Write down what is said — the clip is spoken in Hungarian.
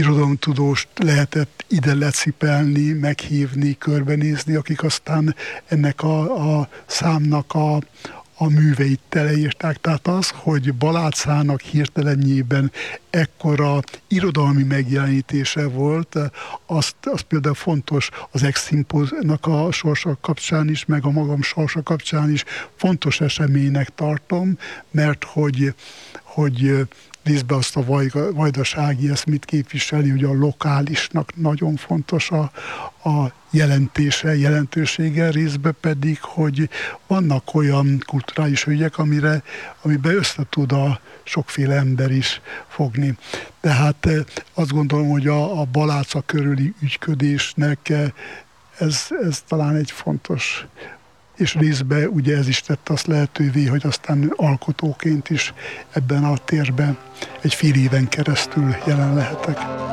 irodalomtudóst lehetett ide lecipelni, meghívni, körbenézni, akik aztán ennek a számnak a műveit teleírták. Tehát az, hogy Balázsának hirtelenjében ekkora irodalmi megjelenítése volt, az például fontos az Ex-Szimpónak a sorsa kapcsán is, meg a magam sorsa kapcsán is fontos eseménynek tartom, mert hogy részben azt a vajdasági eszmét képviseli, hogy a lokálisnak nagyon fontos a jelentősége, részben pedig, hogy vannak olyan kulturális ügyek, amiben össze tud a sokféle ember is fogni. Tehát azt gondolom, hogy a Baláca körüli ügyködésnek ez talán egy fontos, és részben ugye ez is tette azt lehetővé, hogy aztán alkotóként is ebben a térben egy fél éven keresztül jelen lehetek.